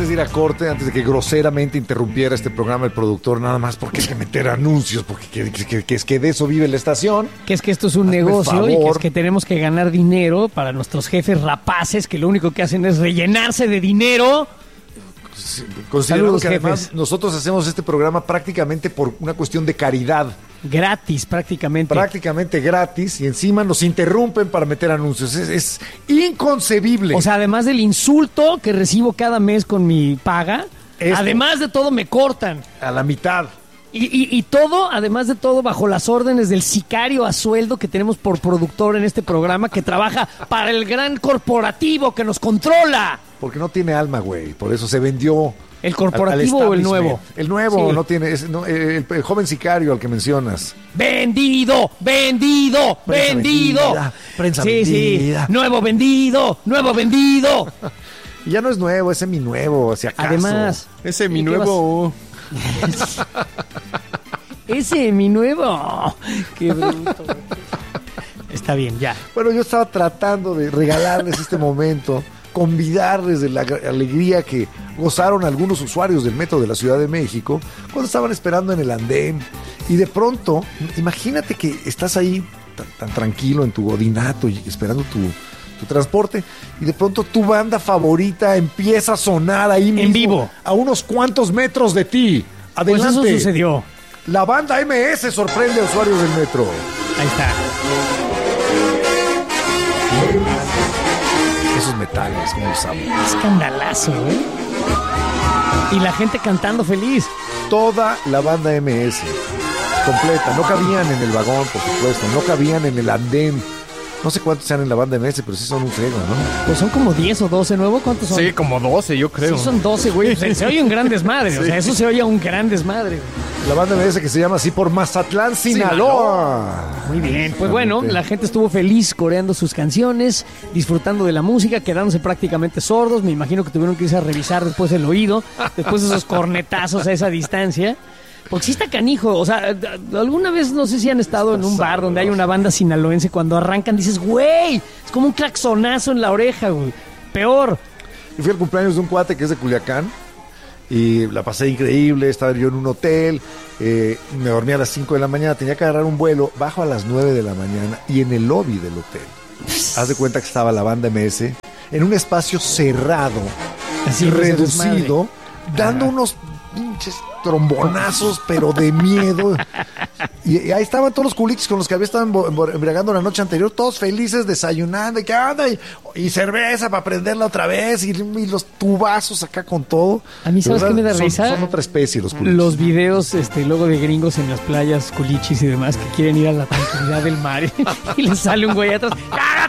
antes de ir a corte, antes de que groseramente interrumpiera este programa el productor, nada más porque hay que meter anuncios, porque es que de eso vive la estación. Que es que esto es un negocio y que es que tenemos que ganar dinero para nuestros jefes rapaces que lo único que hacen es rellenarse de dinero. Considerando que además nosotros hacemos este programa prácticamente por una cuestión de caridad. Gratis, prácticamente. Prácticamente gratis, y encima nos interrumpen para meter anuncios. Es inconcebible. O sea, además del insulto que recibo cada mes con mi paga, además de todo me cortan. A la mitad. Y todo, además de todo, bajo las órdenes del sicario a sueldo que tenemos por productor en este programa, que trabaja para el gran corporativo que nos controla. Porque no tiene alma, güey. Por eso se vendió. ¿El corporativo o el nuevo? El nuevo, sí. No tiene. El joven sicario al que mencionas. ¡Vendido! ¡Vendido! Prensa ¡Vendido! Vendida, prensa vendida. Sí. ¡Nuevo vendido! ¡Nuevo vendido! Y ya no es nuevo, es seminuevo, si acaso. Además. Es seminuevo. Es seminuevo. ¡Qué bruto! Está bien, ya. Bueno, yo estaba tratando de regalarles este momento, convidarles de la alegría que gozaron algunos usuarios del metro de la Ciudad de México cuando estaban esperando en el andén. Y de pronto, imagínate que estás ahí tan tranquilo en tu godinato y esperando tu transporte, y de pronto tu banda favorita empieza a sonar ahí mismo, en vivo, a unos cuantos metros de ti. Adelante. Pues eso sucedió. La banda MS sorprende a usuarios del metro. Ahí está. Esos metales, como los amo. Escandalazo, ¿eh? Y la gente cantando feliz. Toda la banda MS completa. No cabían en el vagón, por supuesto. No cabían en el andén. No sé cuántos sean en la banda MS, pero sí son un friego, ¿no? Pues son como 10 o 12, ¿nuevo? ¿Cuántos son? Sí, como 12, yo creo. Sí, son 12, güey. Se oye un gran desmadre. Sí. O sea, eso se oye un gran desmadre. La banda MS que se llama así por Mazatlán, Sinaloa. Muy bien. Pues bueno, la gente estuvo feliz coreando sus canciones, disfrutando de la música, quedándose prácticamente sordos. Me imagino que tuvieron que irse a revisar después el oído, después de esos cornetazos a esa distancia. Porque sí está canijo, o sea, alguna vez no sé si han estado en un bar donde hay una banda sinaloense, cuando arrancan dices, güey, es como un claxonazo en la oreja, güey, peor. Y fui al cumpleaños de un cuate que es de Culiacán y la pasé increíble, estaba yo en un hotel, me dormí a las 5 de la mañana, tenía que agarrar un vuelo, bajo a las 9 de la mañana y en el lobby del hotel, haz de cuenta que estaba la banda MS en un espacio cerrado, así reducido, dando unos pinches trombonazos, pero de miedo. Y ahí estaban todos los culichis con los que había estado embriagando la noche anterior, todos felices, desayunando, y ¿qué onda? Y cerveza para prenderla otra vez, y los tubazos acá con todo. A mí, ¿sabes qué me da risa? Son otra especie los culichis. Los videos, luego de gringos en las playas, culichis y demás, que quieren ir a la tranquilidad del mar, y les sale un güey atrás,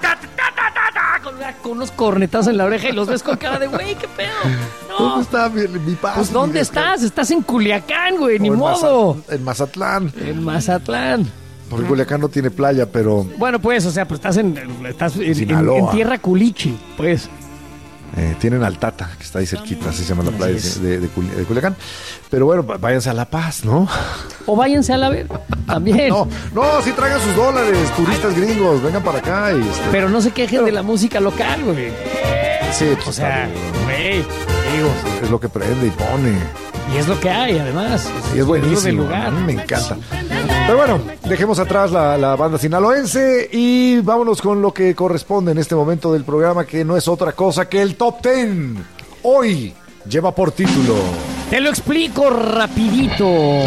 con unos cornetazos en la oreja, y los ves con cara de, güey, ¿qué pedo? No. ¿Dónde está mi paz? Pues ¿dónde estás? Estás en Culiacán, güey, ni modo. En Mazatlán. En Mazatlán. Porque Culiacán no tiene playa, pero... Bueno, pues, o sea, pues estás en tierra culichi, pues. Tienen Altata, que está ahí cerquita, así se llama la playa de Culiacán. Pero bueno, váyanse a La Paz, ¿no? O váyanse a La Ver, también. No, sí traigan sus dólares, turistas gringos, vengan para acá. Pero no se quejen de la música local, güey. Sí, pues, o sea, güey, digo. Es lo que prende y pone. Y es lo que hay, además. Y es buenísimo. Del lugar. A mí me encanta. Pero bueno, dejemos atrás la banda sinaloense y vámonos con lo que corresponde en este momento del programa, que no es otra cosa que el Top 10. Hoy lleva por título... Te lo explico rapidito.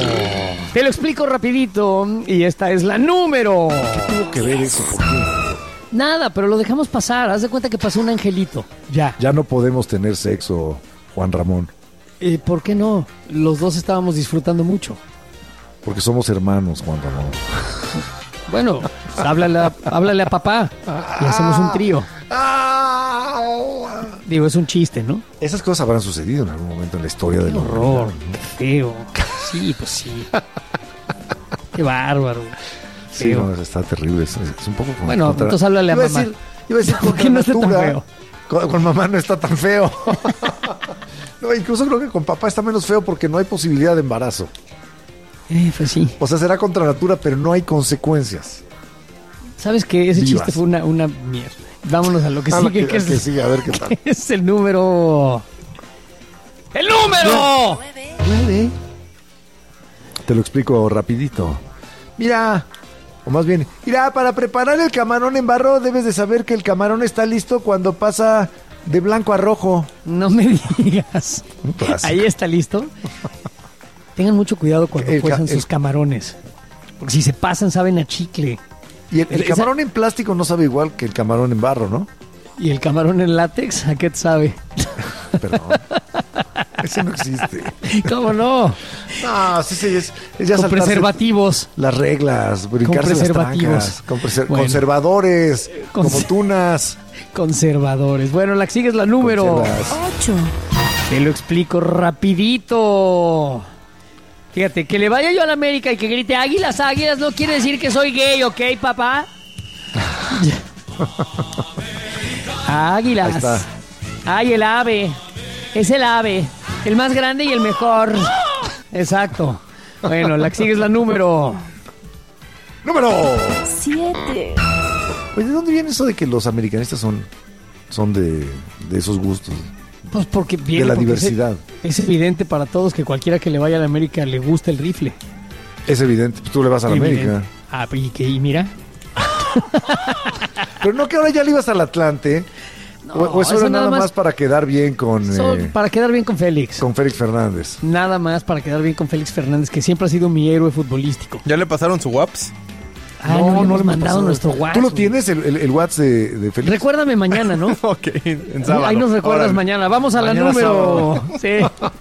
Y esta es la número... ¿Qué tuvo que ver eso? ¿Por qué? Nada, pero lo dejamos pasar. Haz de cuenta que pasó un angelito. Ya no podemos tener sexo, Juan Ramón. ¿Por qué no? Los dos estábamos disfrutando mucho. Porque somos hermanos, Juan Ramón. Bueno, háblale a papá y hacemos un trío. Digo, es un chiste, ¿no? Esas cosas habrán sucedido en algún momento en la historia del horror. Feo. Sí, pues sí. Qué bárbaro. Sí, no, está terrible. Es un poco... Bueno, entonces háblale a mamá. Iba a decir ¿por qué no está tan feo? Con mamá no está tan feo. No, incluso creo que con papá está menos feo porque no hay posibilidad de embarazo. Pues sí. O sea, será contra natura, pero no hay consecuencias. ¿Sabes qué? Ese chiste fue una mierda. Vámonos a lo que sigue. Que sigue, a ver qué tal. Es el número ¡El número! 9. Te lo explico rapidito. Mira, o más bien, mira, para preparar el camarón en barro debes de saber que el camarón está listo cuando pasa de blanco a rojo. No me digas. Un clásico. Ahí está listo. Tengan mucho cuidado cuando cuezan sus camarones. Porque si se pasan, saben a chicle. Y el camarón en plástico no sabe igual que el camarón en barro, ¿no? ¿Y el camarón en látex? ¿A qué te sabe? Perdón. Ese no existe. ¿Cómo no? No, sí, es ya Con saltarse preservativos. las reglas, brincarse las preservativos. trancas, con Bueno. conservadores, como tunas. Conservadores. Bueno, la que sigue es la número Conservas. 8. Te lo explico rapidito. Fíjate, que le vaya yo a la América y que grite águilas, águilas, no quiere decir que soy gay, ¿ok, papá? Águilas. Ahí está. Ay, el ave. Es el ave. El más grande y el mejor. Exacto. Bueno, la que sigue es la número. ¡Número! 7. Oye, ¿de dónde viene eso de que los americanistas son de esos gustos? Pues porque viene De la porque diversidad. Es evidente para todos que cualquiera que le vaya a la América le gusta el rifle. Es evidente, pues tú le vas a la Evidente. América. Ah, y mira. Pero no que ahora ya le ibas al Atlante. No, o eso era nada más para quedar bien con para quedar bien con Félix. Félix Fernández. Nada más para quedar bien con Félix Fernández, que siempre ha sido mi héroe futbolístico. ¿Ya le pasaron su WhatsApp? Ah, no le hemos hemos mandado pasado. nuestro WhatsApp. ¿Tú lo tienes, el WhatsApp de Félix? Recuérdame mañana, ¿no? Ok, en sábado. Ahí nos recuerdas Órale. mañana. Vamos a la Mañana número. Sí.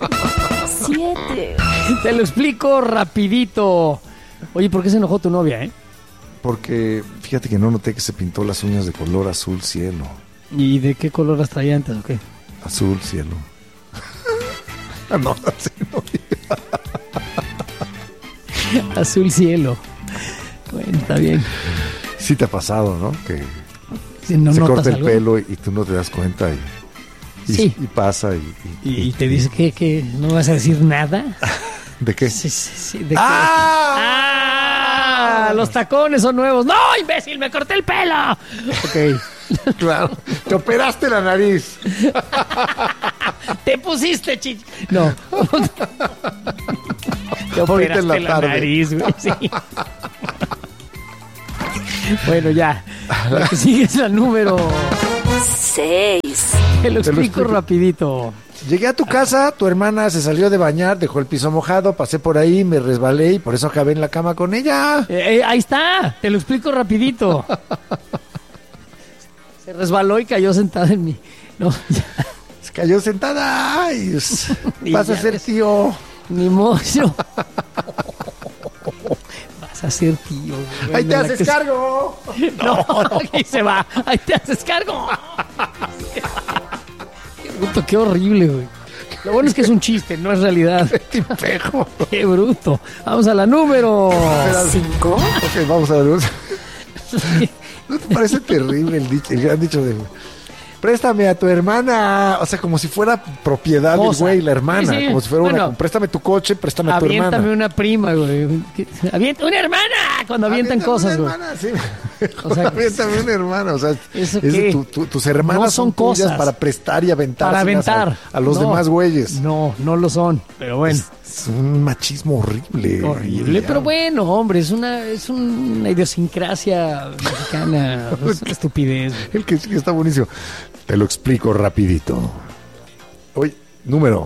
7. Te lo explico rapidito. Oye, ¿por qué se enojó tu novia, Porque fíjate que no noté que se pintó las uñas de color azul cielo. ¿Y de qué color las traía antes o qué? Azul cielo. No, así no. Azul cielo. Bueno, está bien. Sí te ha pasado, ¿no? Que Si no se notas corta el algo. pelo y tú no te das cuenta Sí. y pasa Y te dice que no vas a decir nada. ¿De qué? Sí, ¿de qué? ¡Ah! ¡Ah! Los tacones son nuevos. ¡No, imbécil! ¡Me corté el pelo! Ok. Claro. Te operaste la nariz. ¡Te pusiste chich! No. Te Ahorita en la operaste la tarde. nariz, güey. Sí. Bueno, ya. La que sigue es la número. 6. Te lo explico explico. rapidito. Llegué a tu casa, tu hermana se salió de bañar, dejó el piso mojado, pasé por ahí, me resbalé y por eso acabé en la cama con ella. Ahí está. Te lo explico rapidito. Se resbaló y cayó sentada en mí. No, ya. Se cayó sentada. Ay, Y vas a ya ser ves. tío. Ni modo. Vas a ser tío. güey. Ahí te La haces que- cargo. No, ahí se va. Ahí te haces cargo. Qué bruto, qué horrible, güey. Lo bueno es que es un chiste, no es realidad. Tipejo. Qué bruto. Vamos a la número. 5. Ok, vamos a ver. ¿No te parece terrible el gran dicho de préstame a tu hermana? O sea, como si fuera propiedad del Cosa. güey, la hermana. Sí, sí. Como si fuera Bueno. préstame tu coche, préstame a tu Aviéntame hermana. una prima, güey. Avienta una hermana cuando avientan Aviéntame cosas, una güey. hermana, sí. O sea, Aviéntame una hermana. O sea, ¿eso es de qué? tus hermanas No son son tuyas cosas. para prestar y aventar Para aventar. a los No. demás güeyes. No, no lo son. Pero bueno. Es un machismo horrible. Horrible, Ya. pero bueno, hombre, es una idiosincrasia mexicana, es una estupidez. El que sí está buenísimo. Te lo explico rapidito. Oye, número.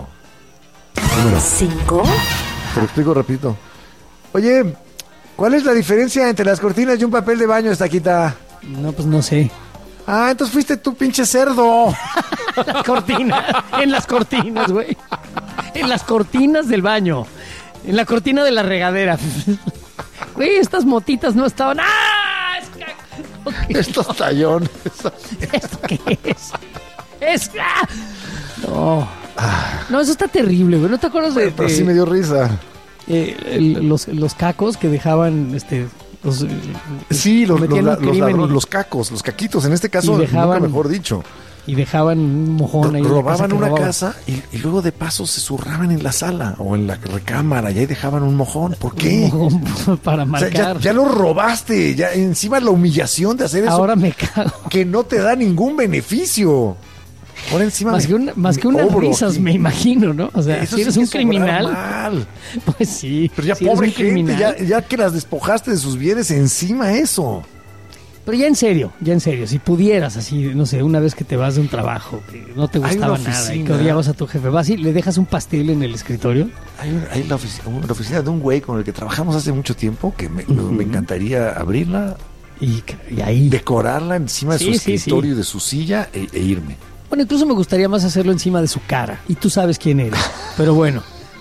5. Te lo explico rapidito. Oye, ¿cuál es la diferencia entre las cortinas y un papel de baño, Estaquita? No, pues no sé. Ah, entonces fuiste tú, pinche cerdo. Las cortinas, en las cortinas, güey. En las cortinas del baño. En la cortina de la regadera. Güey, estas motitas no estaban. ¡Ah! Estos tallones. ¿Esto qué es? Es. ¡Ah! No. No, eso está terrible, güey. ¿No te acuerdas de, Pero sí me dio risa. los cacos que dejaban Sí, los cometían un crimen ladrones, y- los cacos, los caquitos, en este caso, Y dejaban- nunca mejor dicho. y dejaban un mojón ahí en la Robaban casa que una robaban. casa y luego de paso se zurraban en la sala o en la recámara y ahí dejaban un mojón. ¿Por qué? Un mojón para O sea, marcar. ya lo robaste, ya encima la humillación de hacer eso Ahora me cago. que no te da ningún beneficio. Por encima Más que unas cobro risas, aquí. me imagino, ¿no? O sea, Eso si sí eres que un es obrar criminal, mal. pues sí. Pero ya si eres pobre un gente, criminal. ya que las despojaste de sus bienes, encima eso. Pero ya en serio, si pudieras así, no sé, una vez que te vas de un trabajo, que no te Hay una gustaba nada y que oficina. odiabas a tu jefe, vas y le dejas un pastel en el escritorio. Hay la oficina de un güey con el que trabajamos hace mucho tiempo, que me encantaría abrirla, Y ahí. decorarla encima de su Sí, sí, escritorio y de su silla e irme. Bueno, incluso me gustaría más hacerlo encima de su cara. Y tú sabes quién eres. Pero bueno,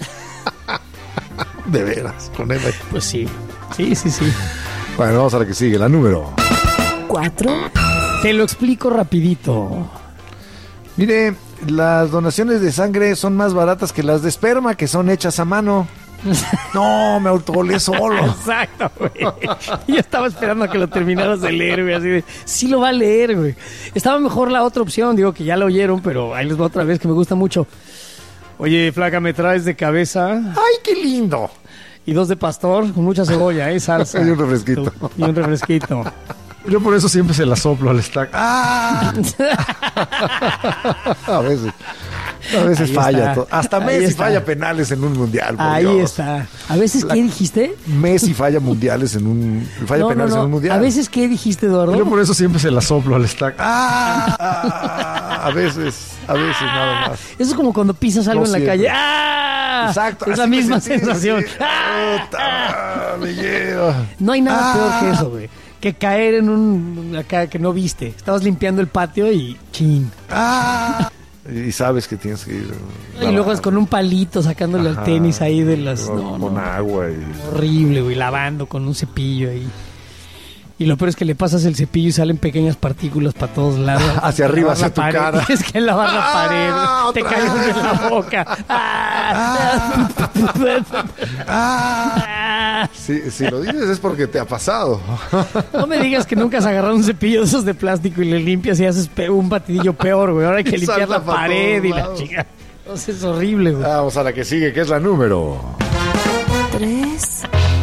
De veras, con él ahí. pues sí. Sí. Bueno, vamos a la que sigue, la número. 4, Te lo explico rapidito. Mire, las donaciones de sangre son más baratas que las de esperma, que son hechas a mano. No, me autogolé solo. Exacto, güey. Yo estaba esperando a que lo terminaras de leer, güey, así de, sí lo va a leer, güey. Estaba mejor la otra opción, digo que ya la oyeron, pero ahí les va otra vez que me gusta mucho. Oye, flaca, ¿me traes de cabeza? ¡Ay, qué lindo! Y 2 de pastor, con mucha cebolla, salsa. Y un refresquito. Y un refresquito. Yo por eso siempre se la soplo al stack. ¡Ah! A veces Ahí falla. está. Hasta Ahí Messi está. falla penales en un mundial. Por Ahí Dios. está. A veces, ¿qué dijiste? Messi falla mundiales en un... Falla penales en un mundial. A veces, ¿qué dijiste, Eduardo? Yo por eso siempre se la soplo al stack. A veces nada más. Eso es como cuando pisas algo No en la siempre. calle. ¡Ah! Exacto. Es así la me misma sentí, sensación. sí. ¡Ah! Puta, me lleva. No hay nada peor que Ah. eso, güey. Que caer en un... acá que no viste. Estabas limpiando el patio y... ¡chin! Y sabes que tienes que ir. Y luego es con un palito sacándole al tenis ahí de las... Con agua y... Horrible, güey. Lavando con un cepillo ahí. Y lo peor es que le pasas el cepillo y salen pequeñas partículas para todos lados. Hacia arriba, Lavar la hacia tu pared. cara. Tienes que lavar la pared. Te otra caes vez. en la boca. Ah. Si lo dices es porque te ha pasado. No me digas que nunca has agarrado un cepillo de esos de plástico y le limpias y haces un batidillo peor, güey. Ahora hay que Y limpiar salta la para pared todos y la lados. chica. Entonces es horrible, güey. Vamos a la que sigue, que es la número. 3,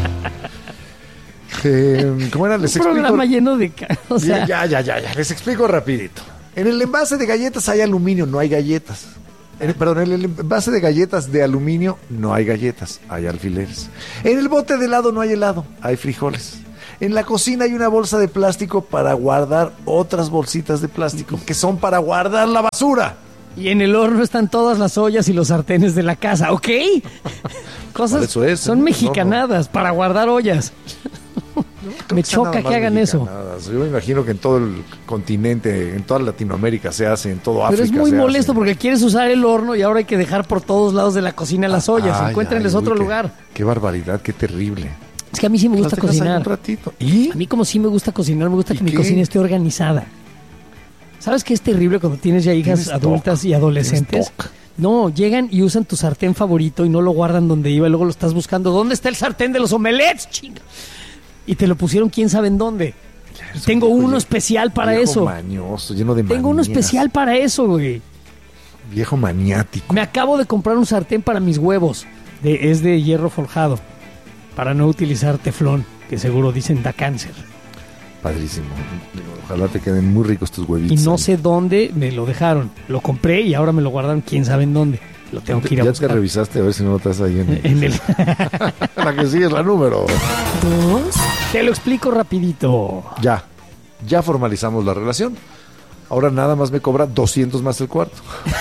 ¿Cómo era? Un Les programa explico. lleno de... O sea, Ya. Les explico rapidito. En el envase de galletas hay aluminio, no hay galletas. En el envase de galletas de aluminio no hay galletas, hay alfileres. En el bote de helado no hay helado, hay frijoles. En la cocina hay una bolsa de plástico para guardar otras bolsitas de plástico que son para guardar la basura. y en el horno están todas las ollas y los sartenes de la casa, ¿ok? Cosas Por eso es, son ¿no? mexicanadas para guardar ollas. Me Sea nada choca más que hagan eso. mexicanadas. Yo me imagino que en todo el continente, en toda Latinoamérica se hace, en todo África Pero es muy se molesto hace. porque quieres usar el horno y ahora hay que dejar por todos lados de la cocina las ollas. Ay, Encuéntrenles ay, otro uy, lugar. Qué barbaridad, qué terrible. Es que a mí sí me gusta Las dejas ahí cocinar. un ratito. ¿Y? A mí como sí me gusta cocinar, me gusta ¿Y que mi qué? cocina esté organizada. ¿Sabes qué es terrible cuando tienes ya hijas Tienes adultas TOC. y adolescentes? Tienes TOC. No, llegan y usan tu sartén favorito y no lo guardan donde iba y luego lo estás buscando. ¿Dónde está el sartén de los omelets, chinga? Y te lo pusieron quién sabe en dónde. Y tengo Viejo, uno especial para viejo eso. Mañoso, lleno de Tengo uno manías. especial para eso, güey. Viejo maniático. Me acabo de comprar un sartén para mis huevos. Es de hierro forjado. Para no utilizar teflón, que seguro dicen da cáncer. Padrísimo. Ojalá te queden muy ricos tus Y huevitos. no ahí. sé dónde me lo dejaron. Lo compré y ahora me lo guardaron quién sabe en dónde. Lo tengo que ir a Ya buscar. te revisaste a ver si no lo traes ahí en En el... la que sigue es la número. 2, Te lo explico rapidito. Ya formalizamos la relación. Ahora nada más me cobra 200 más el cuarto.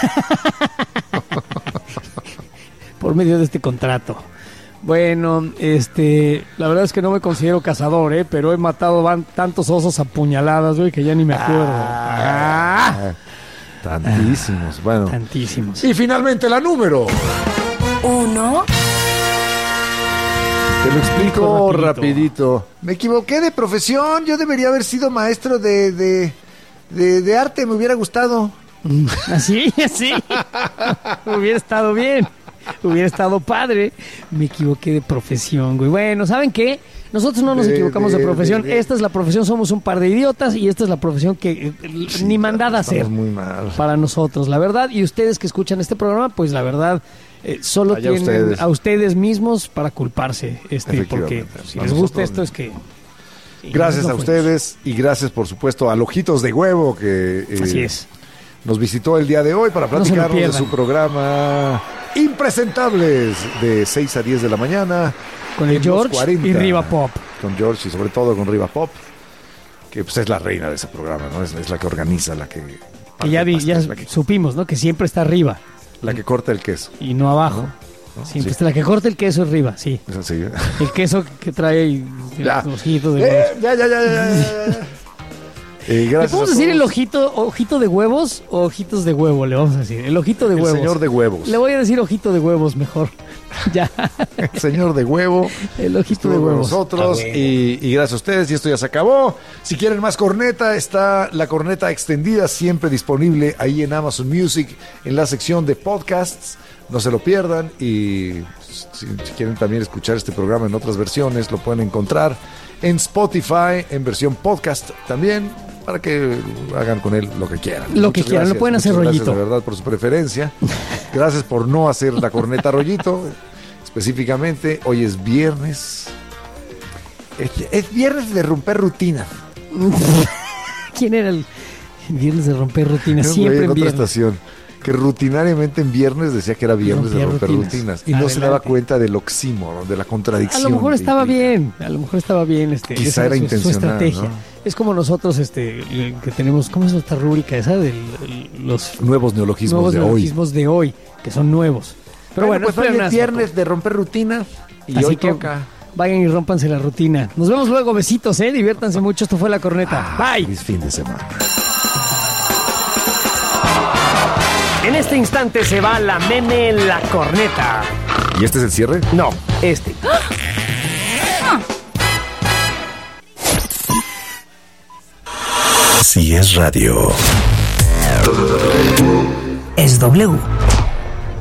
Por medio de este contrato. Bueno, la verdad es que no me considero cazador, pero he matado tantos osos a puñaladas, güey, que ya ni me acuerdo. Tantísimos. Bueno. Tantísimos. Y finalmente la número. 1, Te lo explico rapidito. rapidito. Me equivoqué de profesión. Yo debería haber sido maestro de arte. Me hubiera gustado. Así. Hubiera estado bien. Hubiera estado padre. Me equivoqué de profesión, güey. Bueno, ¿saben qué? Nosotros no nos equivocamos de profesión. Esta es la profesión, somos un par de idiotas y esta es la profesión que ni mandada a hacer Estamos muy mal. para nosotros, la verdad. Y ustedes que escuchan este programa, pues la verdad, solo Allá tienen ustedes. a ustedes mismos para culparse. Porque Efectivamente. si A les gusta nosotros esto es que... Gracias no a fue. ustedes y gracias, por supuesto, a Ojitos de Huevo que Así es. nos visitó el día de hoy para No se lo platicarnos de pierdan. su programa Impresentables de 6 a 10 de la mañana. Con el en los George 40. y Riva Pop. Con George y sobre todo con Riva Pop, que pues es la reina de ese programa, ¿no? Es la que organiza, la que... Que ya, ya la que, supimos, ¿no? Que siempre está arriba la que corta el queso. y no abajo. ¿no? Siempre Sí. está la que corta el queso arriba, sí. Es así. El queso que trae el Ya. ojito de huevos. Ya. ¿Le Gracias podemos a decir todos. el ojito de huevos o ojitos de huevo? Le vamos a decir. El ojito de El huevos. señor de huevos. Le voy a decir ojito de huevos mejor. Ya. El señor de huevo. El ojito de Estuvo con huevos. nosotros y gracias a ustedes, y esto ya se acabó. Si quieren más corneta, está la corneta extendida siempre disponible ahí en Amazon Music en la sección de podcasts, no se lo pierdan. Y si quieren también escuchar este programa en otras versiones, lo pueden encontrar en Spotify en versión podcast también, para que hagan con él lo que quieran. Lo que Muchas quieran, lo pueden hacer muchas rollito. gracias de verdad por su preferencia. Gracias por no hacer la corneta rollito. Específicamente, hoy es viernes. Es viernes de romper rutina. ¿Quién era el viernes de romper rutinas? Un Siempre güey en en otra viernes. estación que rutinariamente en viernes decía que era viernes de Rompía romper rutinas, y no se daba Adelante. cuenta del oxímoron, de la A contradicción. lo mejor que estaba implica. bien, a lo mejor estaba bien. Quizá esa era su intencional, estrategia. ¿no? Es como nosotros que tenemos, ¿cómo es nuestra rúbrica esa? Los Nuevos neologismos nuevos de hoy. neologismos de hoy, que son nuevos. Pero bueno, pues es hoy es pleonasmo. viernes de romper rutinas y Así hoy que toca. vayan y rómpanse la rutina. Nos vemos luego, besitos, diviértanse mucho. Esto fue La Corneta. Bye. Feliz fin de semana. En este instante se va la meme La Corneta. ¿Y este es el cierre? No, este. Si es radio. Es W.